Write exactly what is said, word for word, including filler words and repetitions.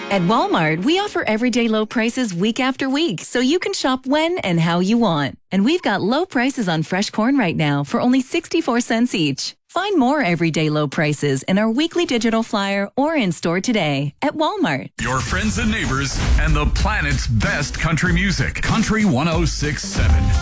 At Walmart, we offer everyday low prices week after week, so you can shop when and how you want. And we've got low prices on fresh corn right now for only sixty-four cents each. Find more everyday low prices in our weekly digital flyer or in store today at Walmart. Your friends and neighbors and the planet's best country music. Country one oh six point seven.